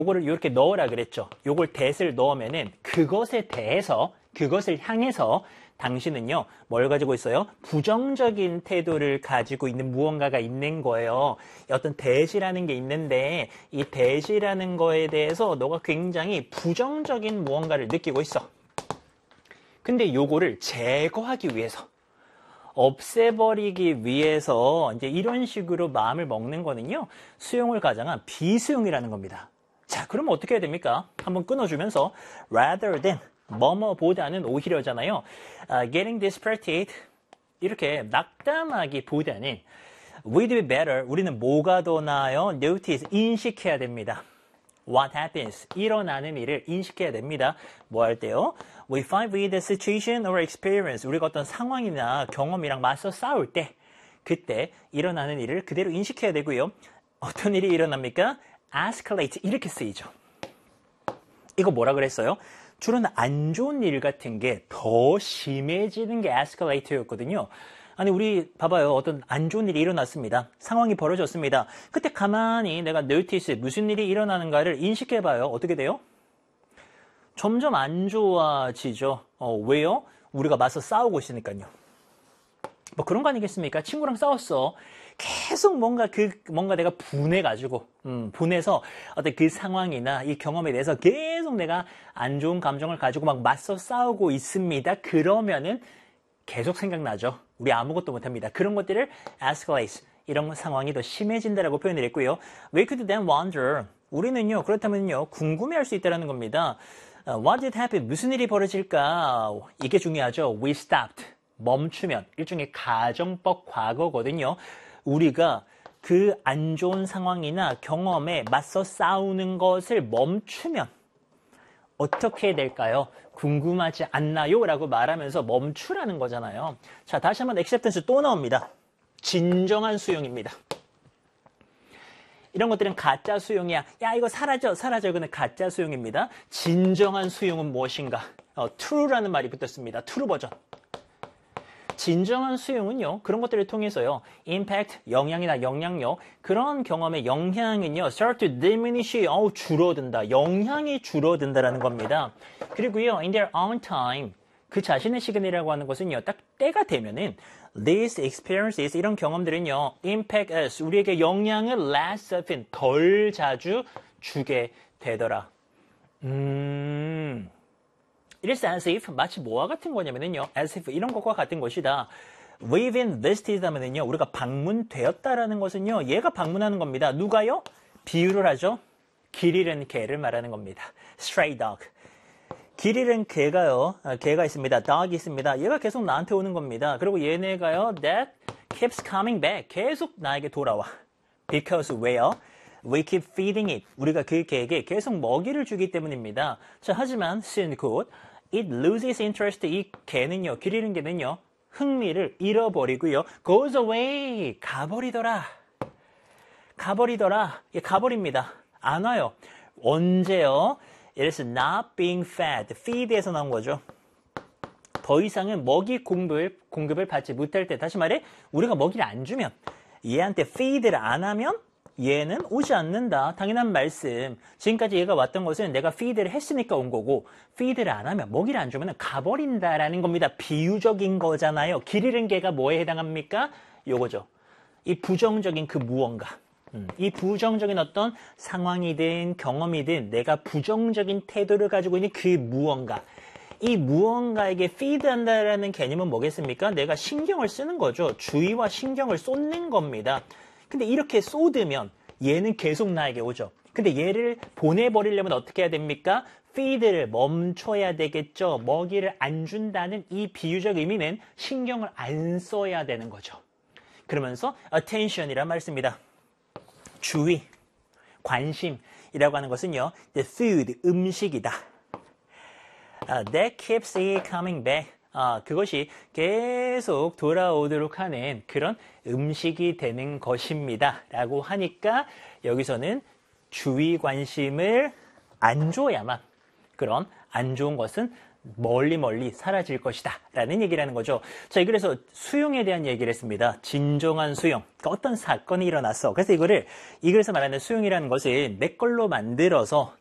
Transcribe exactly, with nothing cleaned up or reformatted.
요거를 이렇게 넣으라 그랬죠. 요걸 that을 넣으면은 그것에 대해서, 그것을 향해서 당신은요, 뭘 가지고 있어요? 부정적인 태도를 가지고 있는 무언가가 있는 거예요. 어떤 that이라는 게 있는데 이 that이라는 거에 대해서 너가 굉장히 부정적인 무언가를 느끼고 있어. 근데 요거를 제거하기 위해서, 없애버리기 위해서 이제 이런 식으로 마음을 먹는 거는요, 수용을 가장한 비수용이라는 겁니다. 자, 그러면 어떻게 해야 됩니까? 한번 끊어주면서 rather than, 뭐뭐보다는 오히려잖아요. Uh, getting distracted, 이렇게 낙담하기보다는 we'd be better, 우리는 뭐가 더 나아요? notice, 인식해야 됩니다. What happens, 일어나는 일을 인식해야 됩니다. 뭐 할 때요? We find with the situation or experience, 우리가 어떤 상황이나 경험이랑 맞서 싸울 때, 그때 일어나는 일을 그대로 인식해야 되고요. 어떤 일이 일어납니까? escalate, 이렇게 쓰이죠. 이거 뭐라 그랬어요? 주로는 안 좋은 일 같은 게 더 심해지는 게 escalate였거든요. 아니, 우리 봐봐요. 어떤 안 좋은 일이 일어났습니다. 상황이 벌어졌습니다. 그때 가만히 내가 notice, 무슨 일이 일어나는가를 인식해봐요. 어떻게 돼요? 점점 안 좋아지죠. 어, 왜요? 우리가 맞서 싸우고 있으니까요. 뭐 그런 거 아니겠습니까? 친구랑 싸웠어. 계속 뭔가 그, 뭔가 내가 분해가지고, 음, 분해서 어떤 그 상황이나 이 경험에 대해서 계속 내가 안 좋은 감정을 가지고 막 맞서 싸우고 있습니다. 그러면은 계속 생각나죠. 우리 아무것도 못합니다. 그런 것들을 escalate, 이런 상황이 더 심해진다라고 표현을 했고요. We could then wonder, 우리는요, 그렇다면요, 궁금해할 수 있다는 겁니다. Uh, what did happen? 무슨 일이 벌어질까? 이게 중요하죠. We stopped. 멈추면 일종의 가정법 과거거든요. 우리가 그 안 좋은 상황이나 경험에 맞서 싸우는 것을 멈추면 어떻게 될까요? 궁금하지 않나요? 라고 말하면서 멈추라는 거잖아요. 자, 다시 한번 acceptance 또 나옵니다. 진정한 수용입니다. 이런 것들은 가짜 수용이야. 야, 이거 사라져, 사라져. 이거는 가짜 수용입니다. 진정한 수용은 무엇인가? 어, true라는 말이 붙었습니다. true 버전. 진정한 수용은요, 그런 것들을 통해서요, impact, 영향이나 영향력, 그런 경험의 영향은요, start to diminish, 어우, 줄어든다. 영향이 줄어든다라는 겁니다. 그리고요, in their own time, 그 자신의 시간이라고 하는 것은요, 딱 때가 되면은, these experiences, 이런 경험들은요, impact us, 우리에게 영향을 less often, 덜 자주 주게 되더라. 음... It is as if, 마치 뭐와 같은 거냐면요, as if 이런 것과 같은 것이다. We've been visited 하면요, 우리가 방문되었다라는 것은요, 얘가 방문하는 겁니다. 누가요? 비유를 하죠. 길 잃은 개를 말하는 겁니다. Stray dog. 길 잃은 개가요, 개가 있습니다. dog이 있습니다. 얘가 계속 나한테 오는 겁니다. 그리고 얘네가요, that keeps coming back. 계속 나에게 돌아와. Because where? We keep feeding it. 우리가 그 개에게 계속 먹이를 주기 때문입니다. 자, 하지만 soon 곧 it loses interest. 이 개는요, 길 잃은 개는요, 흥미를 잃어버리고요. goes away. 가버리더라. 가버리더라. 예, 가버립니다. 안 와요. 언제요? It is not being fed. feed에서 나온 거죠. 더 이상은 먹이 공급을, 공급을 받지 못할 때, 다시 말해, 우리가 먹이를 안 주면, 얘한테 feed를 안 하면 얘는 오지 않는다. 당연한 말씀. 지금까지 얘가 왔던 것은 내가 feed를 했으니까 온 거고, feed를 안 하면, 먹이를 안 주면 가버린다라는 겁니다. 비유적인 거잖아요. 길 잃은 개가 뭐에 해당합니까? 요거죠. 이 부정적인 그 무언가. 음, 이 부정적인 어떤 상황이든 경험이든 내가 부정적인 태도를 가지고 있는 그 무언가. 이 무언가에게 feed한다라는 개념은 뭐겠습니까? 내가 신경을 쓰는 거죠. 주의와 신경을 쏟는 겁니다. 근데 이렇게 쏟으면 얘는 계속 나에게 오죠. 근데 얘를 보내버리려면 어떻게 해야 됩니까? feed를 멈춰야 되겠죠. 먹이를 안 준다는 이 비유적 의미는 신경을 안 써야 되는 거죠. 그러면서 attention이란 말 씁니다. 주의, 관심이라고 하는 것은요, the food, 음식이다. Uh, that keeps it coming back. 아, 그것이 계속 돌아오도록 하는 그런 음식이 되는 것입니다. 라고 하니까 여기서는 주의 관심을 안 줘야만 그런 안 좋은 것은 멀리 멀리 사라질 것이다 라는 얘기를 하는 거죠. 자, 그래서 수용에 대한 얘기를 했습니다. 진정한 수용. 그러니까 어떤 사건이 일어났어. 그래서 이거를 이 글에서 말하는 수용이라는 것을 내 걸로 만들어서